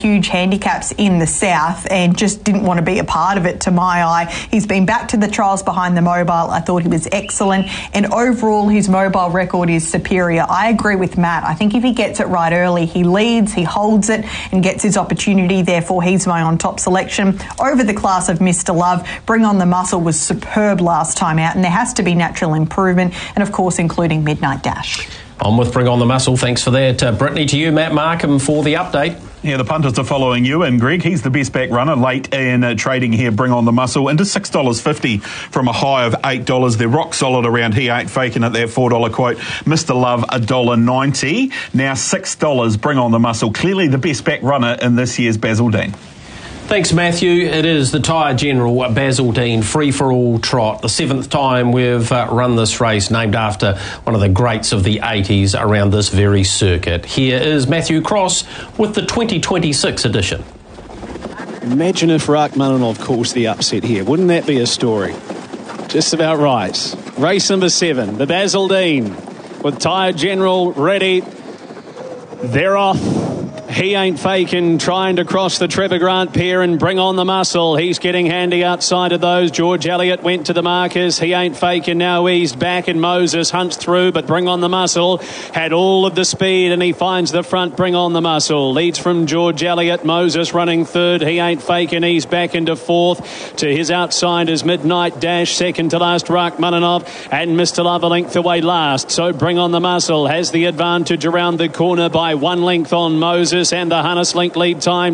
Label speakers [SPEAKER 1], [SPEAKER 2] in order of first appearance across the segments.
[SPEAKER 1] huge handicaps in the south and just didn't want to be a part of it to my eye. He's been back to the trials behind the mobile. I thought he was excellent, and overall his mobile record is superior. I agree with Matt. I think if he gets it right early, he leads, he holds it and gets his opportunity. Therefore, he's my on-top selection. Over the class of Mr. Love, Bring On The Muscle was superb last time out, and there has to be natural improvement, and of course including Midnight Dash.
[SPEAKER 2] On with Bring On The Muscle. Thanks for that. Brittany, to you, Matt Markham, for the update.
[SPEAKER 3] Yeah, the punters are following you, and Greg, he's the best back runner late in trading here. Bring On The Muscle into $6.50 from a high of $8. They're rock solid around He Ain't Faking at that $4 quote. Mr. Love $1.90. Now $6. Bring On The Muscle. Clearly the best back runner in this year's Basildine.
[SPEAKER 2] Thanks, Matthew. It is the Tyre General Basildine free-for-all trot, the 7th time we've run this race, named after one of the greats of the 80s around this very circuit. Here is Matthew Cross with the 2026 edition.
[SPEAKER 4] Imagine if Rachmaninoff calls the upset here. Wouldn't that be a story? Just about right. Race number 7, the Basildine, with Tyre General ready. They're off. He Ain't Faking trying to cross the Trevor Grant pair and Bring On The Muscle. He's getting handy outside of those. George Elliott went to the markers. He Ain't Faking now eased back, and Moses hunts through, but Bring On The Muscle had all of the speed, and he finds the front. Bring On The Muscle leads from George Elliott. Moses running third. He Ain't Faking eased back into fourth. To his outside is Midnight Dash, second to last Rachmaninoff, and Mr. Love a length away last. So Bring On The Muscle has the advantage around the corner by 1 length on Moses, and the Hunnis Link lead time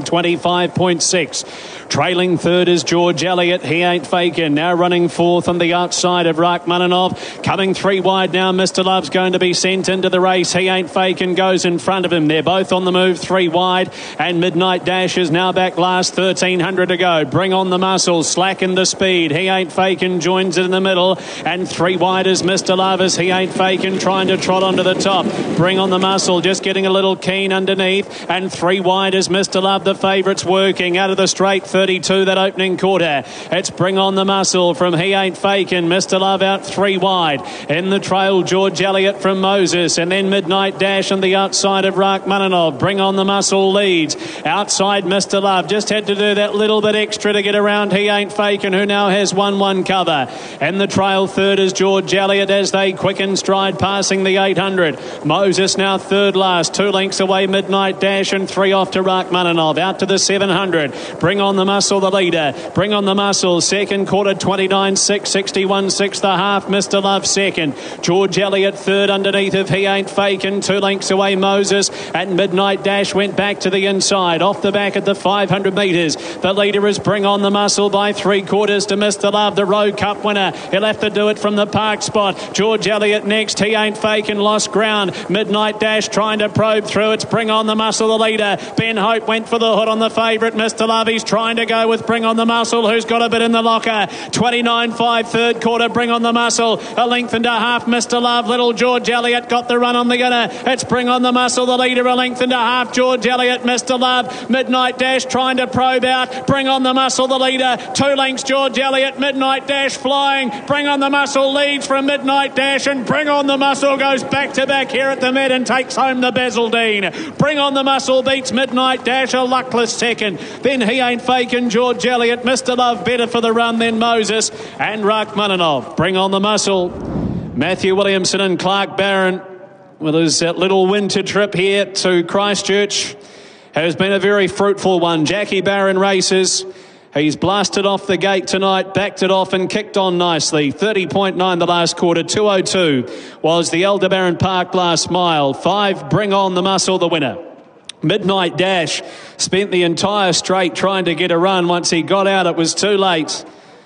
[SPEAKER 4] 25.6. Trailing third is George Elliott. He Ain't Faking now running fourth on the outside of Rachmaninoff. Coming 3 wide now. Mr. Love's going to be sent into the race. He Ain't Faking goes in front of him. They're both on the move, 3 wide, and Midnight Dash is now back last. 1,300 to go. Bring On The Muscle, slacken the speed. He Ain't Faking joins it in the middle, and 3 wide is Mr. Love as He Ain't Faking trying to trot onto the top. Bring On The Muscle just getting a little keen underneath, and 3 wide is Mr. Love. The favourites working out of the straight. 32 that opening quarter. It's Bring On The Muscle from He Ain't Faking. Mr. Love out 3 wide. In the trail, George Elliott from Moses, and then Midnight Dash on the outside of Rachmaninoff. Bring On The Muscle leads. Outside Mr. Love just had to do that little bit extra to get around He Ain't Faking, who now has 1-1 cover. In the trail, third is George Elliott as they quicken stride passing the 800. Moses now third last. 2 lengths away Midnight Dash, and 3 off to Rachmaninoff. Out to the 700. Bring On The Muscle, the leader. Bring On The Muscle, second quarter, 29.6, 61.6 the half. Mr. Love second. George Elliott third underneath of He Ain't Faking. 2 lengths away Moses, and Midnight Dash went back to the inside. Off the back at the 500 metres. The leader is Bring On The Muscle by 3/4 to Mr. Love, the Road Cup winner. He'll have to do it from the park spot. George Elliott next. He Ain't Faking lost ground. Midnight Dash trying to probe through. It's Bring On The Muscle, the leader. Ben Hope went for the hood on the favourite, Mr. Love. He's trying to go with Bring On The Muscle, who's got a bit in the locker. 29.5 third quarter. Bring On The Muscle, a length and a half. Mr. Love, little George Elliott got the run on the inner. It's Bring On The Muscle, the leader, a length and a half. George Elliott, Mr. Love, Midnight Dash trying to probe out. Bring On The Muscle, the leader. 2 lengths George Elliott, Midnight Dash flying. Bring On The Muscle leads from Midnight Dash, and Bring On The Muscle goes back to back here at the Med and takes home the Basildine. Bring On The Muscle beats Midnight Dash, a luckless second. Then He Ain't Faking, George Elliott, Mr. Love better for the run than Moses, and Rachmaninoff. Bring On The Muscle. Matthew Williamson and Clark Barron with his little winter trip here to Christchurch has been a very fruitful one. Jackie Barron races. He's blasted off the gate tonight, backed it off and kicked on nicely. 30.9 the last quarter. 2:02 was the Aldebaran Park last mile. 5 Bring On The Muscle, the winner. Midnight Dash spent the entire straight trying to get a run. Once he got out, it was too late.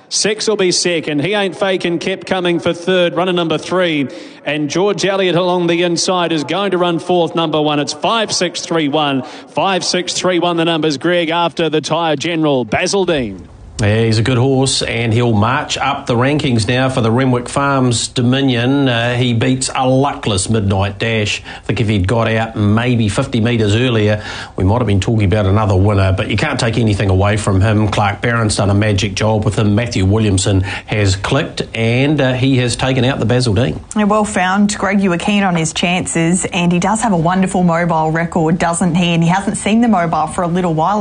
[SPEAKER 4] 6 will be second. He Ain't Faking kept coming for third, runner number 3. And George Elliott along the inside is going to run fourth, number 1. It's 5-6-3-1. 5-6-3-1 the numbers, Greg, after the Tyre General Basildine.
[SPEAKER 2] Yeah, he's a good horse, and he'll march up the rankings now for the Renwick Farms Dominion. He beats a luckless Midnight Dash. I think if he'd got out maybe 50 metres earlier, we might have been talking about another winner, but you can't take anything away from him. Clark Barron's done a magic job with him. Matthew Williamson has clicked, and he has taken out the Basildine.
[SPEAKER 1] Well found, Greg. You were keen on his chances, and he does have a wonderful mobile record, doesn't he? And he hasn't seen the mobile for a little while.